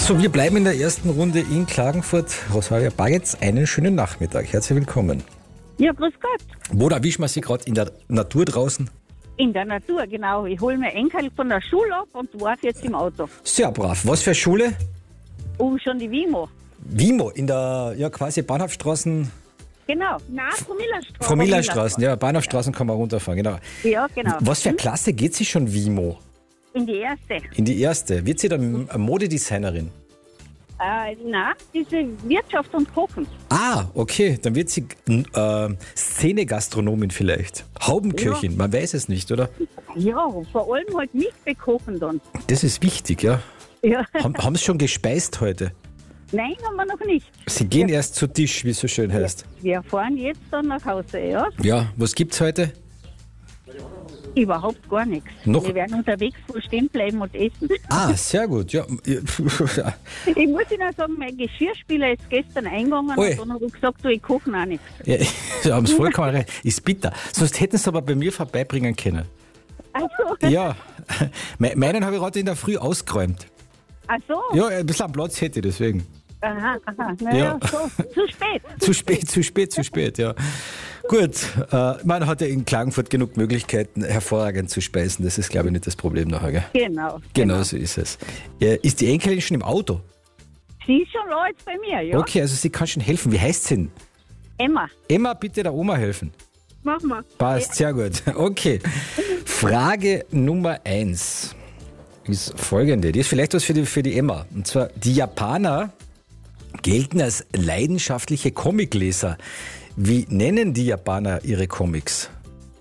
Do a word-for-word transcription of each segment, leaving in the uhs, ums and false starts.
So, wir bleiben in der ersten Runde in Klagenfurt. Rosalia Bagetz, einen schönen Nachmittag. Herzlich willkommen. Ja, grüß Gott. Wo erwischen wir Sie gerade? In der Natur draußen? In der Natur, genau. Ich hole mir Enkel von der Schule ab und warte jetzt im Auto. Sehr brav. Was für eine Schule? Oh, schon die Wimo. Wimo, in der ja quasi Bahnhofstraßen. Genau. Nein, Promillerstraße. Promillerstraßen, ja, Bahnhofstraßen kann man runterfahren, genau. Ja, genau. Was für eine Klasse geht sie schon Wimo? In die erste. In die erste. Wird sie dann eine Modedesignerin? Äh, nein, diese Wirtschaft und Kochen. Ah, okay. Dann wird sie äh, Szene-Gastronomin vielleicht. Haubenköchin, ja. Man weiß es nicht, oder? Ja, vor allem halt nicht bekochen dann. Das ist wichtig, ja. Ja. Haben, haben Sie schon gespeist heute? Nein, haben wir noch nicht. Sie gehen ja. erst zu Tisch, wie es so schön heißt. Wir fahren jetzt dann nach Hause, ja? Ja, was gibt's heute? Überhaupt gar nichts. Noch? Wir werden unterwegs wo stehen bleiben und essen. Ah, sehr gut, ja. Ich muss Ihnen sagen, mein Geschirrspüler ist gestern eingegangen Oi. und dann habe ich gesagt, du, ich koche auch nichts. Ja, Sie haben es vollkommen recht. Ist bitter. Sonst hätten Sie aber bei mir vorbeibringen können. Also, Ja, Me- meinen habe ich heute in der Früh ausgeräumt. ach so. Ja, ein bisschen Platz hätte ich deswegen. Aha, aha. Naja, Ja. so, zu spät. Zu spät, zu spät, zu spät, ja. Gut, äh, man hat ja in Klagenfurt genug Möglichkeiten, hervorragend zu speisen. Das ist, glaube ich, nicht das Problem nachher. Gell? Genau. Genau so ist es. Äh, ist die Enkelin schon im Auto? Sie ist schon da jetzt bei mir, ja? Okay, also sie kann schon helfen. Wie heißt sie denn? Emma. Emma, bitte der Oma helfen. Mach mal. Passt, sehr gut. Okay. Frage Nummer eins ist folgende. Die ist vielleicht was für die, für die Emma. Und zwar, die Japaner gelten als leidenschaftliche Comicleser. Wie nennen die Japaner ihre Comics?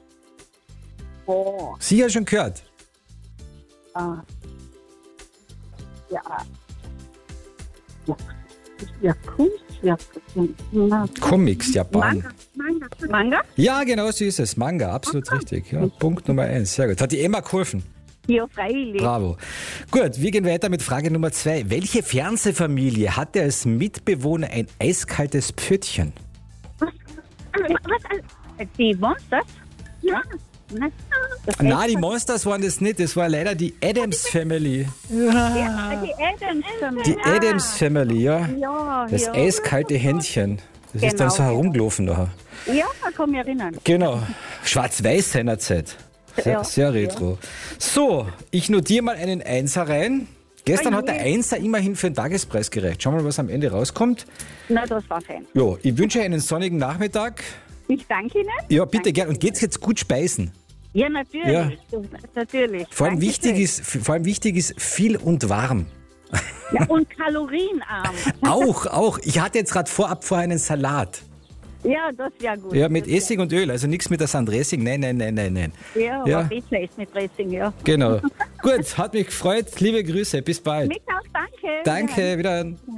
Oh, Sie ja schon gehört. ah. Ja. Ja. Ja, Kunst, ja. Na, Comics, Japan. Manga. Manga. Manga? Ja, genau so ist es. Manga, absolut richtig. Ja, Punkt Nummer eins. Sehr gut. Hat die Emma geholfen? Ja, freilich. Bravo. Gut, wir gehen weiter mit Frage Nummer zwei. Welche Fernsehfamilie hatte als Mitbewohner ein eiskaltes Pfötchen? Was? Was? Die Monsters? Ja. Nein. Das Na, heißt- die Monsters waren das nicht. Das war leider die Addams Family. Ja, die Adams. Die Addams Family, ja. Ja, Das ja. eiskalte Händchen. Das ist dann Genau, so herumgelaufen nachher. Ja, da kann ich mich erinnern. Genau. Schwarz-Weiß seinerzeit. Sehr, Ja. sehr retro. So, ich notiere mal einen Einser rein. Gestern Oh hat der je. Einser immerhin für den Tagespreis gereicht. Schauen wir mal, was am Ende rauskommt. Na, das war fein. Ja, ich wünsche einen sonnigen Nachmittag. Ich danke Ihnen. Ja, bitte Danke. gern. Und geht's jetzt gut speisen? Ja, natürlich. Ja. Du, natürlich. Vor allem, Dankeschön. wichtig ist, vor allem wichtig ist viel und warm. Ja, und kalorienarm. Auch, auch. Ich hatte jetzt gerade vorab vorher einen Salat. Ja, das wäre gut. Ja, mit Das Essig und Öl. Also nichts mit der Sandressing. Nein, nein, nein, nein, nein. wär- Ja, Ja. aber besser ist mit Dressing, ja. Genau. Gut, hat mich gefreut. Liebe Grüße. Bis bald. Mich auch, danke. Danke, wieder.